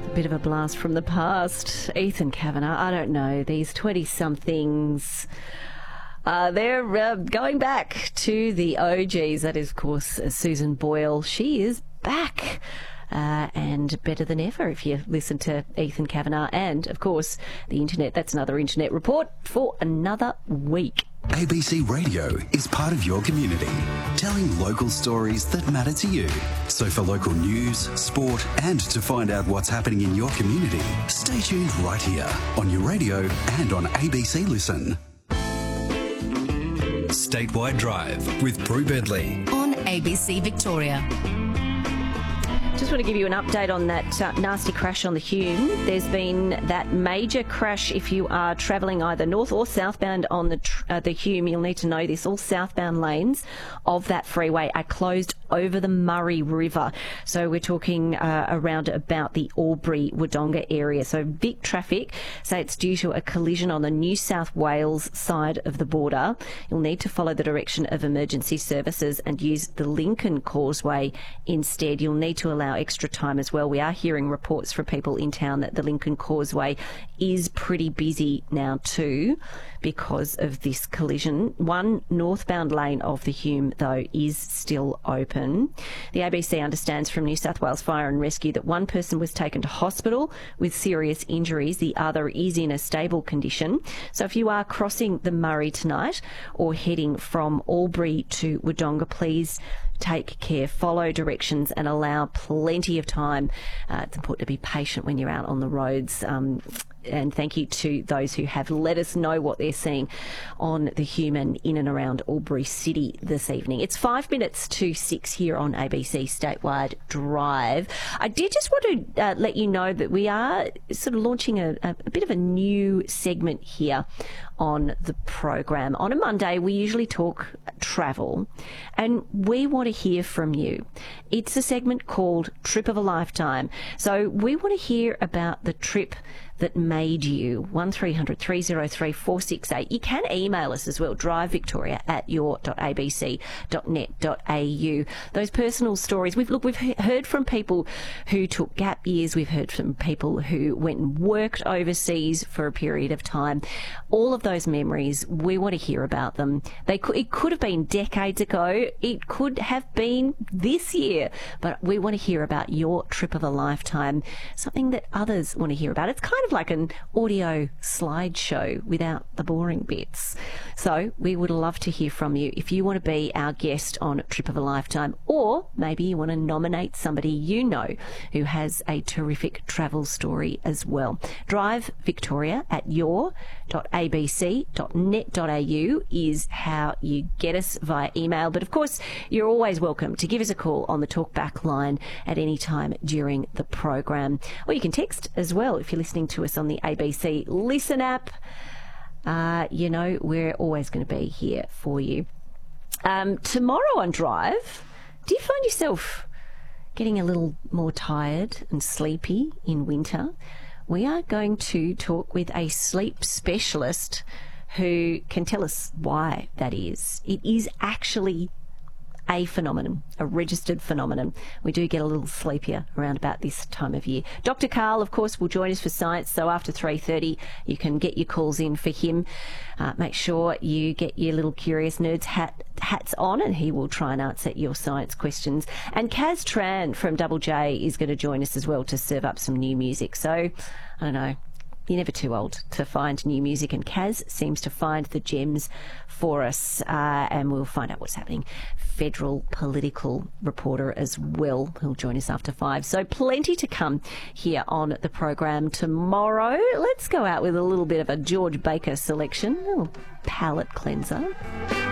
Bit of a blast from the past. Ethan Kavanagh, I don't know, these 20-somethings, they're going back to the OGs. That is, of course, Susan Boyle. She is back. And better than ever if you listen to Ethan Kavanagh. And, of course, the internet. That's another internet report for another week. ABC Radio is part of your community, telling local stories that matter to you. So for local news, sport, and to find out what's happening in your community, stay tuned right here on your radio and on ABC Listen. Statewide Drive with Prue Bedley on ABC Victoria. Just want to give you an update on that nasty crash on the Hume. There's been that major crash if you are travelling either north or southbound on the Hume. You'll need to know this. All southbound lanes of that freeway are closed over the Murray River. So we're talking around about the Albury-Wodonga area. So Vic Traffic say it's due to a collision on the New South Wales side of the border. You'll need to follow the direction of emergency services and use the Lincoln Causeway instead. You'll need to allow extra time as well. We are hearing reports from people in town that the Lincoln Causeway is pretty busy now too because of this collision. One northbound lane of the Hume, though, is still open. The ABC understands from New South Wales Fire and Rescue that one person was taken to hospital with serious injuries. The other is in a stable condition. So if you are crossing the Murray tonight or heading from Albury to Wodonga, please take care, follow directions and allow plenty of time. It's important to be patient when you're out on the roads. And thank you to those who have let us know what they're seeing on the Hume and in and around Albury City this evening. It's 5 minutes to 6 here on ABC Statewide Drive. I did just want to let you know that we are sort of launching a bit of a new segment here on the program. On a Monday, we usually talk travel, and we want to hear from you. It's a segment called Trip of a Lifetime. So we want to hear about the trip that made you. 1300 303 468. You can email us as well, drivevictoria@your.abc.net.au. Those personal stories. We've heard from people who took gap years. We've heard from people who went and worked overseas for a period of time. All of those memories, we want to hear about them. It could have been decades ago. It could have been this year. But we want to hear about your trip of a lifetime, something that others want to hear about. It's kind of like an audio slideshow without the boring bits. So we would love to hear from you if you want to be our guest on Trip of a Lifetime, or maybe you want to nominate somebody you know who has a terrific travel story as well. drivevictoria@your.abc.net.au is how you get us via email. But of course, you're always welcome to give us a call on the talkback line at any time during the program. Or you can text as well if you're listening to us on the ABC Listen app. We're always going to be here for you. Tomorrow on Drive, do you find yourself getting a little more tired and sleepy in winter? We are going to talk with a sleep specialist who can tell us why that is. It is actually a phenomenon, a registered phenomenon. We do get a little sleepier around about this time of year. Dr. Karl, of course, will join us for science, so after 3:30 you can get your calls in for him. Make sure you get your little Curious Nerds hats on, and he will try and answer your science questions. And Kaz Tran from Double J is going to join us as well to serve up some new music. So, I don't know, you're never too old to find new music, and Kaz seems to find the gems for us, and we'll find out what's happening. Federal political reporter as well, who'll join us after 5. So plenty to come here on the program tomorrow. Let's go out with a little bit of a George Baker selection, a little palate cleanser.